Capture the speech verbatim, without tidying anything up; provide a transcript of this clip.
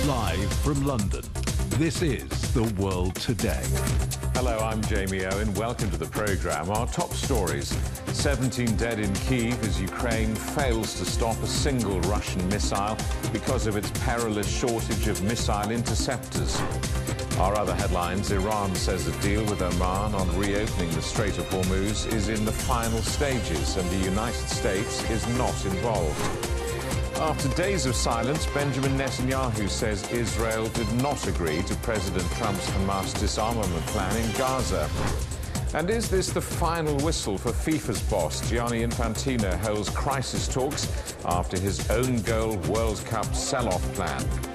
Live from London, this is The World Today. Hello, I'm Jamie Owen. Welcome to the programme. Our top stories. seventeen dead in Kyiv as Ukraine fails to stop a single Russian missile because of its perilous shortage of missile interceptors. Our other headlines: Iran says a deal with Oman on reopening the Strait of Hormuz is in the final stages and the United States is not involved. After days of silence, Benjamin Netanyahu says Israel did not agree to President Trump's Hamas disarmament plan in Gaza. And is this the final whistle for FIFA's boss? Gianni Infantino holds crisis talks after his own goal World Cup sell-off plan.